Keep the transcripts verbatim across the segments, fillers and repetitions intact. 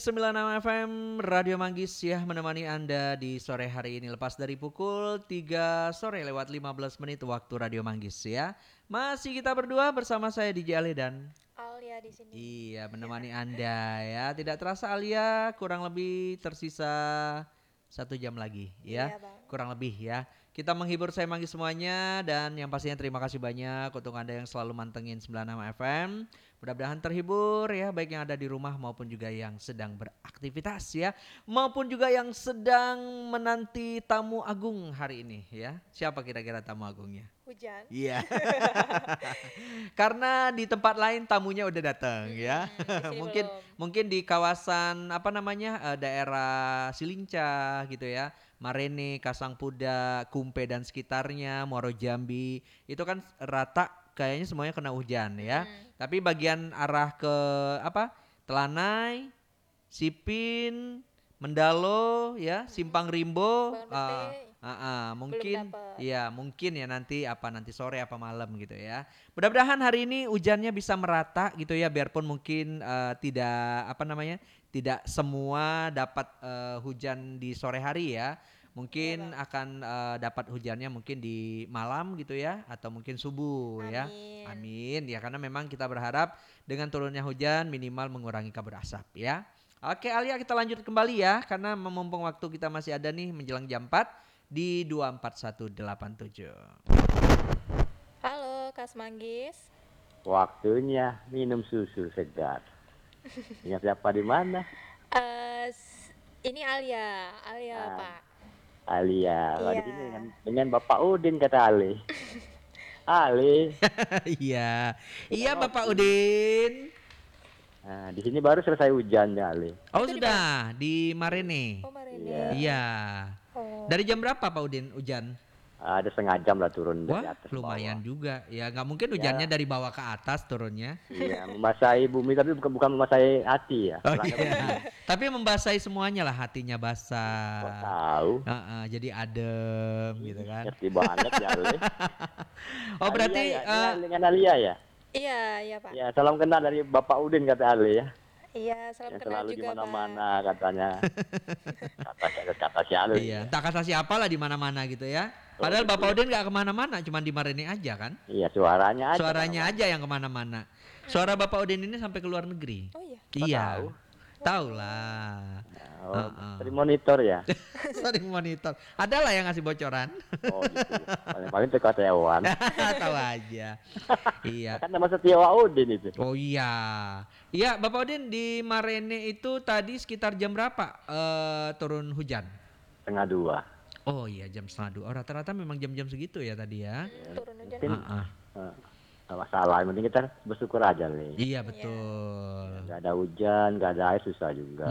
sembilan puluh enam F M Radio Manggis ya menemani Anda di sore hari ini lepas dari pukul tiga sore lewat lima belas menit waktu Radio Manggis ya. Masih kita berdua bersama saya D J Ale dan Alia di sini. iya menemani Anda ya. Tidak terasa Alia kurang lebih tersisa satu jam lagi ya. Iya, Bang. Kurang lebih ya. Kita menghibur saya Manggis semuanya dan yang pastinya terima kasih banyak untuk Anda yang selalu mantengin sembilan puluh enam F M. Mudah-mudahan terhibur ya, baik yang ada di rumah maupun juga yang sedang beraktivitas ya, maupun juga yang sedang menanti tamu agung hari ini ya. Siapa kira-kira tamu agungnya? Hujan. Iya. Karena di tempat lain tamunya udah datang ya. Hmm, mungkin belum. mungkin di kawasan apa namanya eh, daerah Silinca gitu ya. Marene, Kasangpuda, Kumpe dan sekitarnya, Muaro Jambi, itu kan rata kayaknya semuanya kena hujan ya. Hmm. Tapi bagian arah ke apa? Telanai, Sipin, Mendalo ya, Simpang Rimbo, Bangun uh, Pete. uh, uh, Belum mungkin dapat. ya mungkin ya nanti apa nanti sore apa malam gitu ya. Mudah-mudahan hari ini hujannya bisa merata gitu ya, biarpun mungkin uh, tidak apa namanya tidak semua dapat uh, hujan di sore hari ya. Mungkin Iya, Bang. akan uh, dapat hujannya mungkin di malam gitu ya atau mungkin subuh ya. Amin. Amin ya karena memang kita berharap dengan turunnya hujan minimal mengurangi kabut asap ya. Oke Alia kita lanjut kembali ya karena mumpung waktu kita masih ada nih menjelang jam empat di dua empat satu delapan tujuh. Halo, Kak Manggis. Waktunya minum susu segar. Ingat siapa di mana? Eh, s- ini Alia, Alia Ah. Pak. Alia. Wah, Iya. di sini dengan, dengan Bapak Udin kata Ali. Ali. Iya. Iya Bapak Udin. Nah, di sini baru selesai hujannya Ali. Oh Itu di sudah di Marene. Oh, Marene. Iya. Iya. Oh. Dari jam berapa Pak Udin hujan? Ada setengah jam lah turun dari Wah atas lumayan bawah. juga. Ya nggak mungkin hujannya dari bawah ke atas turunnya. Iya, membasahi bumi tapi bukan bukan membasahi hati ya. Oh Pelanggan iya. bumi. Tapi membasahi semuanya lah hatinya Kok basah. tahu? Heeh, jadi adem gitu kan. Ngerti banget ya Ali. Oh berarti Alia ya, eh, dengan, dengan Alia ya. Iya, iya, Pak. Ya, salam kenal dari Bapak Udin kata Ali ya. Iya, salam Yang kenal selalu di juga, Bang. mana-mana katanya. Kata kata si Ali. iya, entah kata siapa lah di mana-mana gitu ya. Padahal gitu Bapak ya. Udin nggak kemana-mana, cuma di Marene aja kan. Iya, suaranya aja. Suaranya aja yang kemana-mana. Suara Bapak Udin ini sampai ke luar negeri. Oh iya. Iya, tahu? tahu lah. Oh, Heeh. sering monitor ya. Sering monitor. Ada lah yang ngasih bocoran. Oh gitu. Paling-paling itu kata hewan. Tahu aja. Iya. Kan nama setia Udin itu. Oh iya. Iya, Bapak Udin di Marene itu tadi sekitar jam berapa eh, turun hujan? Setengah dua. Oh iya, jam setengah dua. Oh, rata-rata memang jam-jam segitu ya tadi ya. Hmm, turun hujan. Mungkin Heeh. eh, nggak masalah. Yang penting kita bersyukur aja nih. Iya betul. Gak ada hujan, gak ada air susah juga.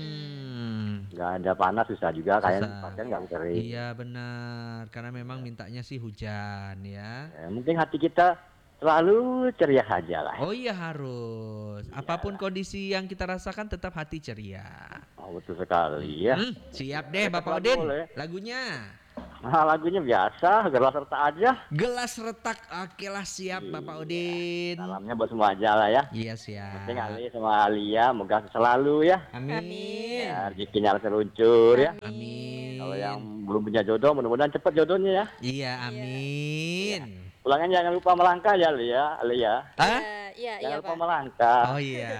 Mm-mm. Gak ada panas susah juga. Kayak Susah. pakaian gak kering. Iya benar, karena memang mintanya sih hujan ya. Ya, yang penting hati kita selalu ceria aja lah. Oh iya harus. Apapun kondisi yang kita rasakan tetap hati ceria. Oh, betul sekali ya. Hmm, siap deh Tetap Bapak lagu Udin. boleh. Lagunya Nah, lagunya biasa, gelas serta aja. Gelas Retak. Oke lah siap Bapak Udin. Salamnya buat semua aja lah ya. Iya Penting siap. Ali sama Alia, moga selalu ya. Amin. Amin. Ya, rezekinya seluncur ya. Amin. Kalau yang belum punya jodoh, mudah-mudahan cepat jodohnya ya. Iya amin. Pulangnya jangan lupa melangkah ya, Alia. Alia. Hah? Iya, iya, Jangan iya, lupa Pak. melangkah. Oh iya.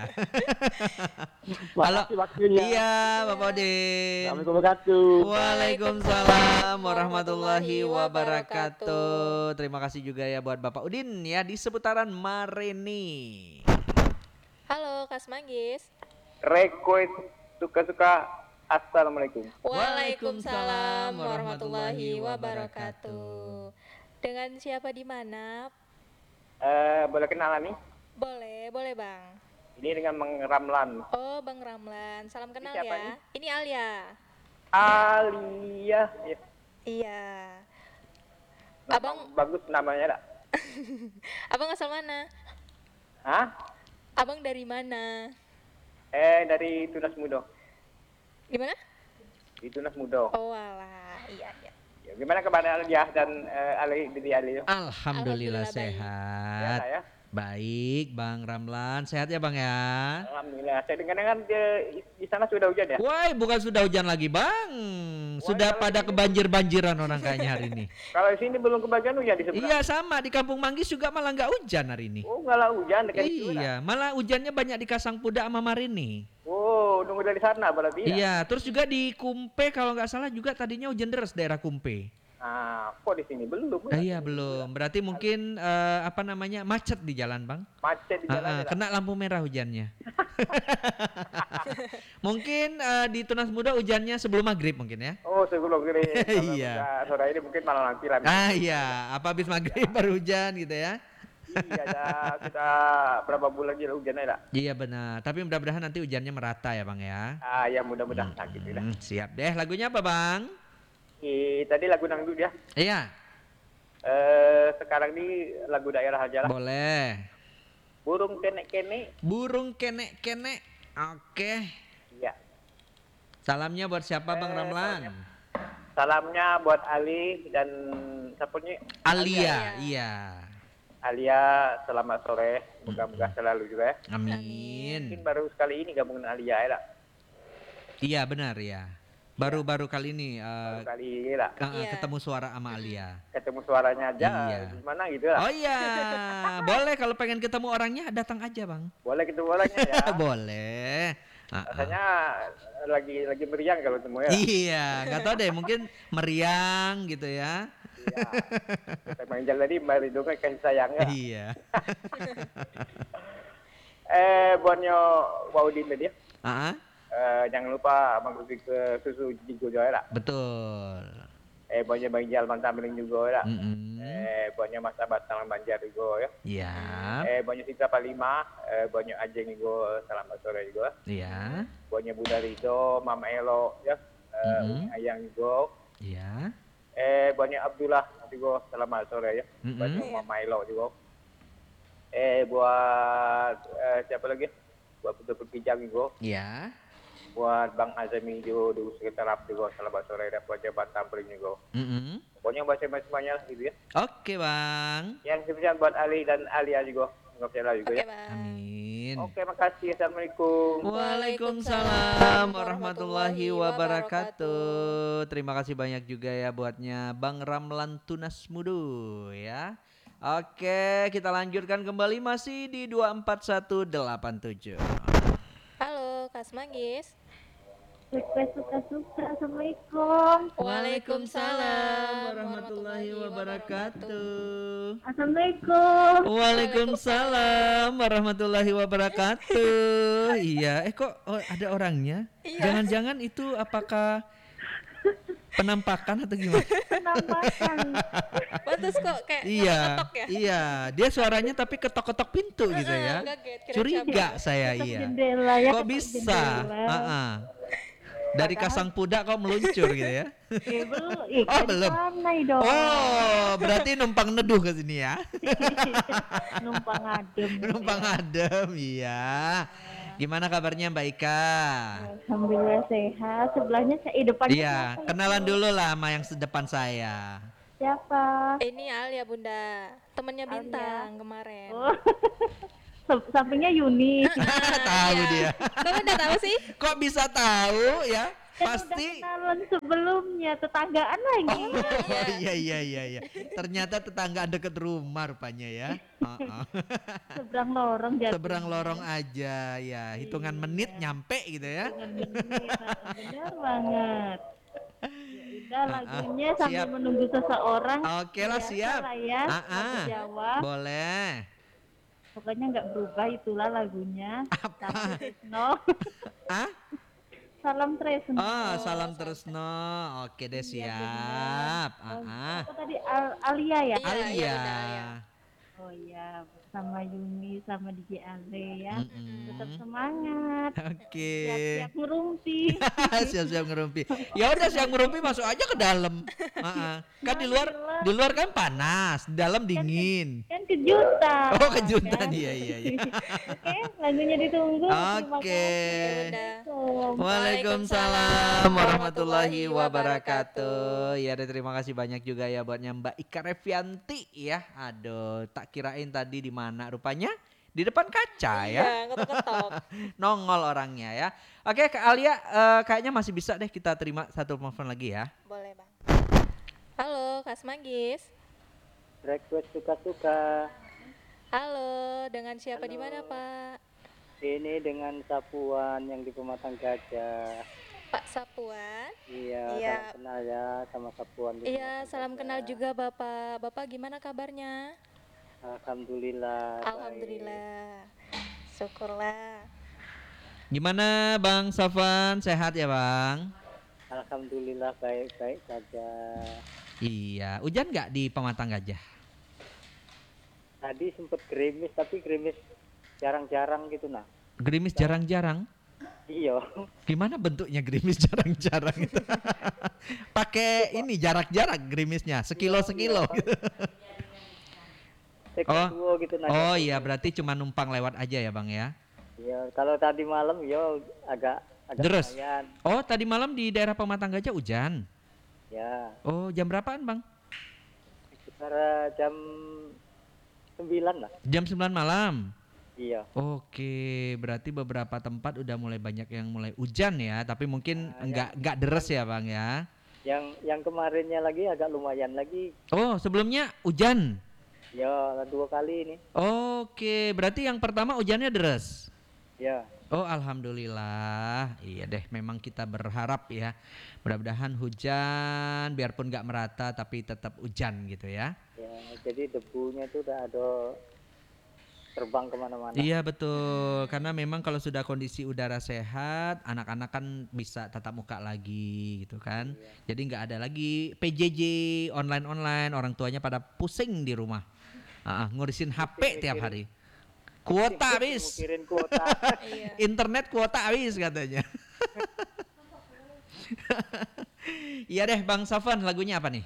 Makasih waktunya. Iya Bapak Udin. Assalamualaikum warahmatullahi wabarakatuh. Waalaikumsalam warahmatullahi wabarakatuh. Terima kasih juga ya buat Bapak Udin ya di seputaran Mareni. Halo, Kak Manggis. Request suka-suka. Assalamualaikum. Waalaikumsalam warahmatullahi wabarakatuh. Dengan siapa di mana? Eh, boleh kenalan nih? Boleh, boleh, Bang. Ini dengan Bang Ramlan. Oh, Bang Ramlan. Salam kenal siapa ya. nih? Ini Alia. Alia. Ya. Iya. Nama Abang, bagus namanya dak. Abang asal mana? Hah? Abang dari mana? Eh dari Tunas Mudo. Gimana? Di Tunas Mudo. Oh, alah. Iya, iya. Ya, gimana kabar Alia dan eh, Ali, Didi Ali? Ya, Alhamdulillah Alhamdulillah baik. sehat. saya. Baik, Bang Ramlan. Sehat ya, Bang ya? Alhamdulillah. Saya dengar-dengar di, di sana sudah hujan ya? Woi, bukan sudah hujan lagi, Bang. Sudah kalau pada di sini- kebanjir-banjiran orang kayaknya hari ini. Kalau di sini belum kebagian hujan di sebelah. Iya, sama di Kampung Manggis juga malah nggak hujan hari ini. Oh, nggak lah hujan dekat situ. lah. Iya, malah hujannya banyak di Kasangpuda sama Marini. Oh, nunggu dari sana berarti ya? Iya, terus juga di Kumpe kalau nggak salah juga tadinya hujan deras daerah Kumpe. Ah, kok di sini belum? Ah, iya belum, berarti mungkin eh, apa namanya macet di jalan, Bang. Macet di Ah, jalan. ah, ya, kena lampu merah hujannya. Mungkin eh, di Tunas Muda hujannya sebelum maghrib mungkin ya. Oh, sebelum kiri. Iya. Sore ini mungkin malam nanti lah. Ah iya, apa habis maghrib baru hujan gitu ya? Iya, dah, sudah berapa bulan jadi hujannya lah. Iya benar, tapi mudah-mudahan nanti hujannya merata ya, Bang ya. Ah, ya mudah-mudahan nah, gitu lah. Hmm, siap deh, lagunya apa, Bang? Eh, tadi lagu dangdut ya. Iya, Eh, sekarang ini lagu daerah aja lah. boleh. Burung kenek-kenek. Burung kenek-kenek. Oke. Iya. Salamnya buat siapa, Bang Eh, Ramlan? Salamnya buat Ali dan siapa nih? Alia, iya. Alia, selamat sore. Moga-moga selalu juga ya. Mungkin Amin. baru sekali ini gabung dengan Alia ya lah. Iya benar ya. Baru-baru kali ini eh, Baru kali ini lah. ke- Iya. ketemu suara sama Alia. Ketemu suaranya aja. Iya. Gimana gitu lah. Oh iya, boleh kalau pengen ketemu orangnya datang aja, Bang. Boleh ketemu orangnya ya. Boleh. Ah, ah. Rasanya lagi lagi meriang kalau ketemu ya. Iya, nggak tahu deh, mungkin meriang gitu ya. Iya. Kita main jalan tadi mari dong kasih sayang ya. Iya. Eh, buatnya Waudin tadi ya. Ah, ah, Eh, jangan lupa mengikuti ke susu jigo juga lah. betul. Eh, buatnya Bang Jal Mantap Beling juga lah. Mm-mm. Eh, buatnya Mas Abat Salam Banjar juga ya. Iya, Eh, buatnya Sita Palima, eh, buatnya Ajeng juga selamat sore juga. iya, Buatnya Bunda Rido, Mama Elo ya. Eh, Mhm. Umi Ayang juga. iya. Eh, buatnya Abdullah juga selamat sore ya. Mm-mm. Buatnya Mama Elo juga. Eh, buat eh, siapa lagi? Buat Putu Pijang juga. Iya. Buat Bang Azami juga di sekitar Arab juga selamat sore dan buat Jabat Tampering juga. Mm-mm. Pokoknya baca semuanya lah gitu ya. Oke, Bang. Yang spesial buat Ali dan Alia juga. Nggak salah juga Oke, ya. Bang. Amin. Oke, makasih. Assalamualaikum. Waalaikumsalam warahmatullahi wabarakatuh. Terima kasih banyak juga ya buatnya Bang Ramlan Tunas Mudu ya. Oke, kita lanjutkan kembali masih di dua empat satu delapan tujuh. Halo, Kak Manggis. Request suka-suka. Assalamualaikum. Waalaikumsalam warahmatullahi wabarakatuh. Assalamualaikum. Waalaikumsalam warahmatullahi wabarakatuh. Iya, eh kok oh, ada orangnya? Iya. Jangan-jangan itu apakah penampakan atau gimana? Penampakan. Pantes kok kayak Iya, ngetok ya. iya. Dia suaranya tapi ketok-ketok pintu gitu Heeh, ya. kaget, kira Curiga saya Ketok iya. jendela ya. Kok ketok bisa? jendela. Ah-ah. Dari Kasangpuda kok meluncur gitu ya? Eh, belum. Eh, Oh, dari belum. sana dong. Oh, berarti numpang neduh ke sini ya? Numpang adem. Numpang adem, iya. Gimana kabarnya Mbak Ika? Alhamdulillah sehat. Sebelahnya saya eh, depannya Iya, siapa kenalan itu? dulu lah sama yang sedepan saya. Siapa? Ini Alia Bunda, temennya Alia. Bintang kemarin. Oh. Sam- Sampingnya Yuni. Tahu Iya. dia. Kok udah tahu sih? Kok bisa tahu ya? Kan Pasti. udah kenalan sebelumnya, tetanggaan lagi. Oh iya iya iya iya. Ternyata tetangga deket rumah rupanya ya. Heeh. Seberang lorong jatuh. Seberang lorong aja ya. Hitungan menit nyampe gitu ya. Benar banget. Ya udah lagunya Ah, sambil siap. menunggu seseorang. Oke lah biasa siap. lah ya, Ah, lagu ah. Jawa. Boleh. Pokoknya nggak berubah itulah lagunya. Apa? Salam Tresno. Ah? Salam Tresno. Oh, salam Tresno. Oke deh siap. Ah, ah. Apa tadi Al- Alia ya? Iya, iya, Alia. Bunda, Alia. Oh iya, sama Yuni sama D J Ale ya. Mm-mm. Tetap semangat. Oke. Siap-siap ngerumpi. Siap-siap ngerumpi. Ya udah siap ngerumpi masuk aja ke dalam. Ah, ah. Kan di luar di luar kan panas, di dalam dingin. Kan kejutan. Oh, kejutan. kan? Iya, iya, iya. Oke, lagunya ditunggu. Terima Oke. Bunda. kasih. Waalaikumsalam warahmatullahi wabarakatuh. Ya, dan terima kasih banyak juga ya buatnya Mbak Ika Revianti ya. Aduh, tak kirain tadi di mana mana? Rupanya di depan kaca ya. Iya, ngetok-ngetok. Nongol orangnya ya. Oke Kak Alia, eh, kayaknya masih bisa deh kita terima satu telepon lagi ya. Boleh, Bang. Halo, Kak Semangis. Request suka-suka. Halo, dengan siapa di mana, Halo. Pak? Ini dengan Sapuan yang di Pematang Gajah. Pak Sapuan. Iya, Iya. salam kenal ya sama Sapuan di Iya, Pematang salam Gajah. kenal juga Bapak. Bapak gimana kabarnya? Alhamdulillah. baik. Alhamdulillah. Syukurlah. Gimana Bang Safan, sehat ya Bang? Alhamdulillah baik-baik saja. Iya, hujan nggak di Pematang Gajah? Tadi sempet gerimis tapi gerimis jarang-jarang gitu nah. Gerimis jarang-jarang. Iya. Gimana bentuknya gerimis jarang-jarang itu? Pakai ini jarak-jarak gerimisnya, sekilo-sekilo. gitu. Teknik duo gitu nah. Oh iya, berarti cuma numpang lewat aja ya Bang ya? Iya, kalau tadi malam yo agak agak Deres. lumayan. Oh tadi malam di daerah Pematang Gajah hujan. Ya, Oh jam berapaan Bang? sekitar eh, jam sembilan lah. Jam sembilan malam. Iya. Oke, berarti beberapa tempat udah mulai banyak yang mulai hujan ya, tapi mungkin Nah, enggak enggak deres ya Bang ya. Yang yang kemarinnya lagi agak lumayan lagi. Oh, sebelumnya hujan. Ya, dua kali ini. Oke, berarti yang pertama hujannya deres. Ya. Oh, alhamdulillah. Iya deh, memang kita berharap ya. Mudah-mudahan hujan biarpun nggak merata tapi tetap hujan gitu ya. Ya, jadi debunya tuh udah ada terbang kemana-mana. Iya betul, karena memang kalau sudah kondisi udara sehat, anak-anak kan bisa tatap muka lagi gitu kan. Jadi nggak ada lagi P J J online-online, orang tuanya pada pusing di rumah. Ah, ngurusin H P tiap hari. Kuota habis, Mikirin kuota. Iya. internet kuota habis katanya. Iya deh Bang Safan, lagunya apa nih?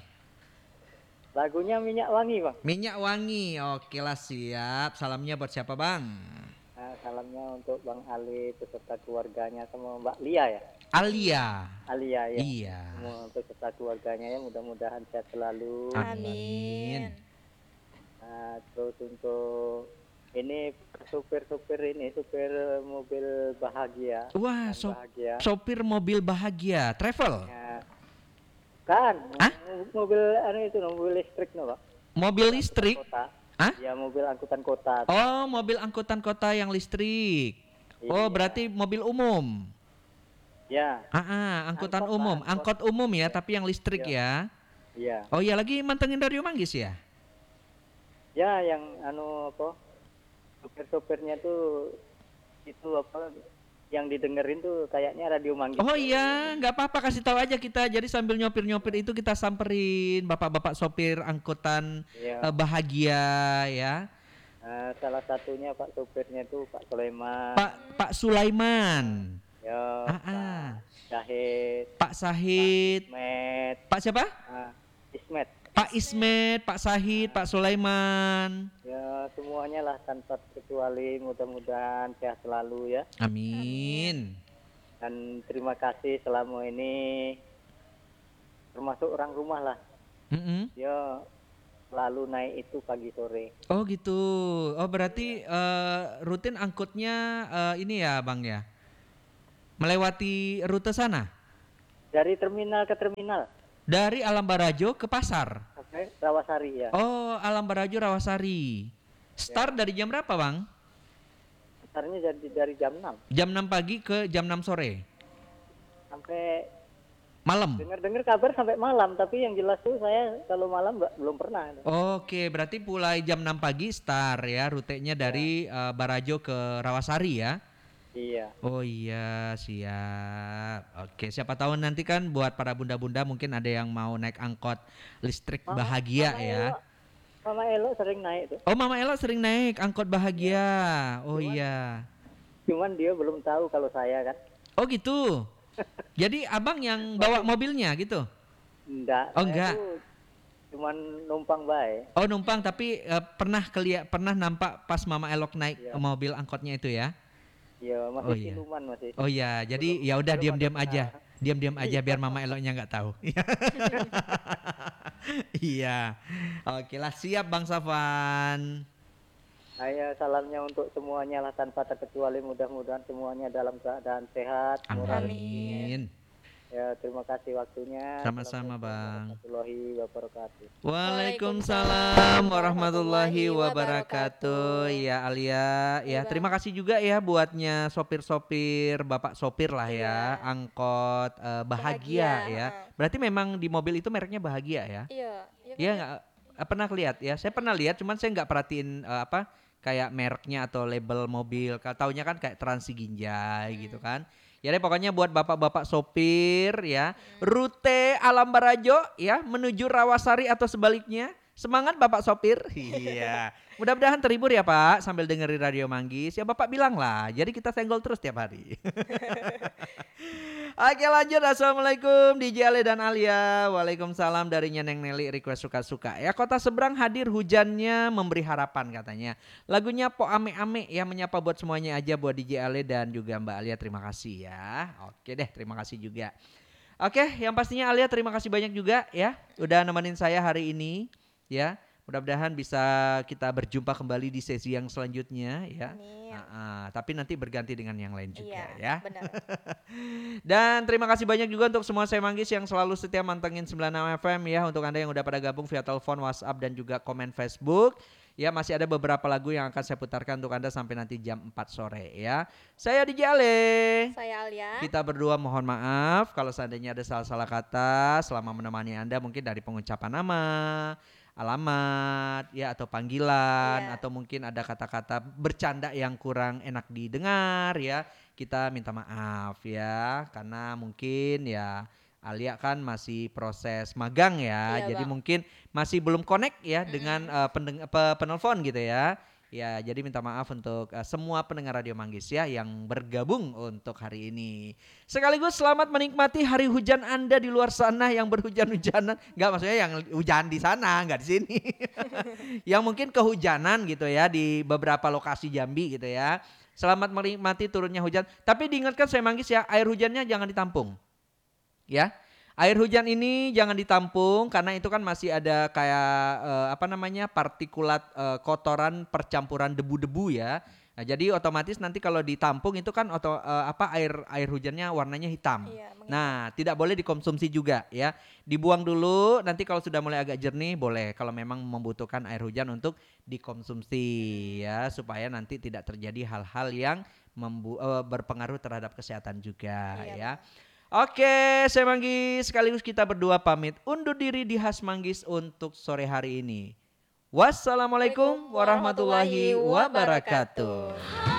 Lagunya Minyak Wangi, Bang. Minyak Wangi, oke lah siap. Salamnya buat siapa Bang? Nah, salamnya untuk Bang Ali beserta keluarganya sama Mbak Lia ya. Alia. Alia ya. Iya. Semua beserta keluarganya ya, mudah-mudahan sehat selalu. Amin. Nah, terus untuk ini supir-supir ini, supir mobil bahagia. Wah, Dan so- bahagia. sopir mobil bahagia, travel, Ya. Kan, Hah? mobil anu itu mobil listrik no, Pak. mobil listrik. Kota. Hah? Ya, mobil angkutan kota. Oh, mobil angkutan kota yang listrik. Oh, Iya. berarti mobil umum. Ya, Ah, ah, angkutan Angkot, Pak, umum, angkot. angkot umum ya, tapi yang listrik ya. iya. Oh iya, lagi mantengin Radio Manggis ya. Ya, yang anu apa? Supir-supirnya tuh itu apa? Yang didengerin tuh kayaknya Radio Manggis. Oh iya, nggak apa-apa, kasih tahu aja kita. Jadi sambil nyopir-nyopir itu kita samperin bapak-bapak sopir angkutan Iya. eh, bahagia ya. Nah, salah satunya Pak supirnya tuh Pak Sulaiman. Pak Pak Sulaiman. Ya, Ah, ah. Pak Syahid, Pak Sahid. Ismet, Pak siapa? ah, Ismet. Pak Ismet, Pak Sahid, Pak Sulaiman. Ya, semuanya lah tanpa kecuali mudah-mudahan sehat selalu ya. Amin. Dan terima kasih selama ini termasuk orang rumah lah. Mm-mm. Dia selalu naik itu pagi sore. Oh gitu. Oh berarti eh, rutin angkutnya eh, ini ya Bang ya? Melewati rute sana? Dari terminal ke terminal Dari Alam Barajo ke pasar? sampai Rawasari ya. Oh Alam Barajo Rawasari. Start dari jam berapa Bang? Besarnya dari, dari jam enam Jam enam pagi ke jam enam sore? sampai Malam? dengar-dengar kabar sampai malam, tapi yang jelas tuh saya kalau malam nggak- belum pernah. Oke berarti mulai jam enam pagi start ya rutenya dari eh, Barajo ke Rawasari ya? Iya. Oh iya siap. Oke siapa tahu nanti kan buat para bunda-bunda mungkin ada yang mau naik angkot listrik Mama- bahagia Mama ya. Elo, Mama Elo sering naik tuh, Oh Mama Ella sering naik angkot bahagia. Oh iya. cuman dia belum tahu kalau saya kan. Oh gitu. Jadi abang yang bawa mobilnya gitu? Enggak. Oh, saya enggak. tuh cuman numpang baik. Oh numpang tapi eh, pernah kelia pernah nampak pas Mama Elok naik Iya. ke mobil angkotnya itu ya? Ya masih Oh, iya. siluman masih. Oh iya. Jadi ya udah belum diam-diam ada aja. kenal. Diam-diam aja biar Mama Eloknya nggak tahu. Iya. Oke lah siap Bang Safan. Ayo salamnya untuk semuanya lah tanpa terkecuali, mudah-mudahan semuanya dalam keadaan sehat. murah rezeki. Amin. Ya, terima kasih waktunya. Sama-sama, Assalamualaikum Bang. warahmatullahi wabarakatuh. Waalaikumsalam warahmatullahi wabarakatuh. Ya Alia, ya Iya, terima Bang. kasih juga ya buatnya sopir-sopir, bapak sopir lah ya, Iya. angkot eh, bahagia, Bahagia, ya. heeh. Berarti memang di mobil itu mereknya Bahagia ya? Iya, iya kan Iya ya? nggak eh, pernah lihat ya? Saya pernah lihat, cuman saya nggak perhatiin eh, apa kayak mereknya atau label mobil. Kalau taunya kan kayak Transiginjai gitu kan. Ya deh pokoknya buat bapak-bapak sopir ya, rute Alam Barajo ya menuju Rawasari atau sebaliknya. Semangat Bapak sopir. Iya. Mudah-mudahan terhibur ya Pak sambil dengerin Radio Manggis. Ya Bapak bilang lah. Jadi kita senggol terus tiap hari. Oke lanjut. Assalamualaikum D J Ale dan Alia. Waalaikumsalam dari Nyeneng Nelly request suka-suka. Ya kota seberang hadir hujannya memberi harapan katanya. Lagunya Po Ame Ame ya menyapa buat semuanya aja buat D J Ale dan juga Mbak Alia. Terima kasih ya. Oke deh terima kasih juga. Oke yang pastinya Alia terima kasih banyak juga ya. Udah nemenin saya hari ini ya. Mudah-mudahan bisa kita berjumpa kembali di sesi yang selanjutnya ya. Amin. Ah, ah, tapi nanti berganti dengan yang lain juga Iya, ya. benar. Dan terima kasih banyak juga untuk semua saya manggis yang selalu setia mantengin sembilan puluh enam F M ya. Untuk Anda yang udah pada gabung via telepon, WhatsApp dan juga komen Facebook. Ya masih ada beberapa lagu yang akan saya putarkan untuk Anda sampai nanti jam empat sore ya. Saya D J Ale. Saya Alia. Kita berdua mohon maaf kalau seandainya ada salah-salah kata selama menemani Anda mungkin dari pengucapan nama, alamat ya atau panggilan Iya. atau mungkin ada kata-kata bercanda yang kurang enak didengar ya. Kita minta maaf ya karena mungkin ya Alia kan masih proses magang ya. Iya, jadi Bang. mungkin masih belum connect ya dengan uh, pendeng- pe- penelpon gitu ya. Ya, jadi minta maaf untuk uh, semua pendengar Radio Manggis ya yang bergabung untuk hari ini. Sekaligus selamat menikmati hari hujan Anda di luar sana yang berhujan-hujanan. Enggak maksudnya yang hujan di sana, enggak di sini. Yang mungkin kehujanan gitu ya di beberapa lokasi Jambi gitu ya. Selamat menikmati turunnya hujan. Tapi diingatkan saya Manggis ya, air hujannya jangan ditampung. Ya. Air hujan ini jangan ditampung karena itu kan masih ada kayak eh, apa namanya partikulat eh, kotoran percampuran debu-debu ya. Nah, jadi otomatis nanti kalau ditampung itu kan oto, eh, apa air air hujannya warnanya hitam. Iya, mengingat. Nah, tidak boleh dikonsumsi juga ya. Dibuang dulu nanti kalau sudah mulai agak jernih boleh kalau memang membutuhkan air hujan untuk dikonsumsi ya supaya nanti tidak terjadi hal-hal yang membu- eh, berpengaruh terhadap kesehatan juga Iya, ya. Oke, saya Manggis sekaligus kita berdua pamit undur diri di Khas Manggis untuk sore hari ini. Wassalamualaikum warahmatullahi wabarakatuh.